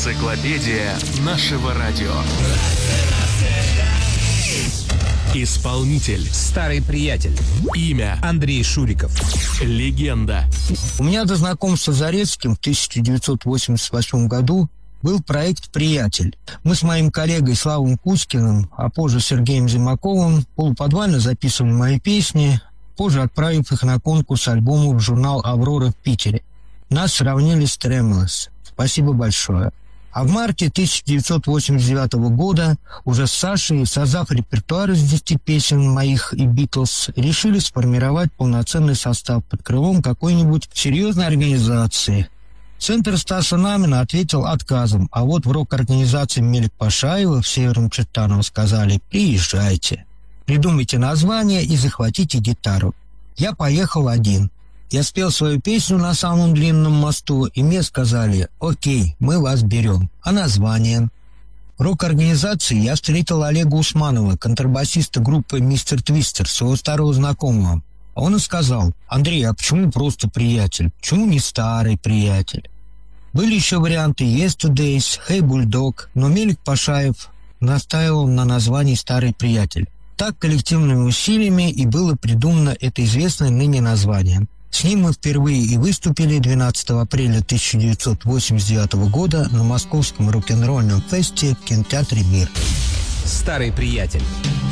Энциклопедия нашего радио. Исполнитель. Старый приятель. Имя. Андрей Шуриков. Легенда. У меня до знакомства с Зарецким в 1988 году был проект «Приятель». Мы с моим коллегой Славом Кузькиным, а позже Сергеем Зимаковым, полуподвально записывали мои песни, позже отправив их на конкурс альбома в журнал «Аврора» в Питере. Нас сравнили с Tremulous. Спасибо большое. А в марте 1989 года уже с Сашей, создав репертуар из 10 песен моих и Битлз, решили сформировать полноценный состав под крылом какой-нибудь серьезной организации. Центр Стаса Намина ответил отказом, а вот в рок-организации Мелик Пашаева в Северном Чертаново сказали: «Приезжайте, придумайте название и захватите гитару». Я поехал один. Я спел свою песню «На самом длинном мосту», и мне сказали: «Окей, мы вас берем». А название? В рок-организации я встретил Олега Усманова, контрабасиста группы «Мистер Твистер», своего старого знакомого. А он и сказал: «Андрей, а почему просто приятель? Почему не старый приятель?» Были еще варианты «Yesterdays», «Hey Bulldog», но Мелик Пашаев настаивал на названии «Старый приятель». Так коллективными усилиями и было придумано это известное ныне название. С ним мы впервые и выступили 12 апреля 1989 года на московском рок-н-ролльном фесте в кинотеатре «Мир». Старый приятель.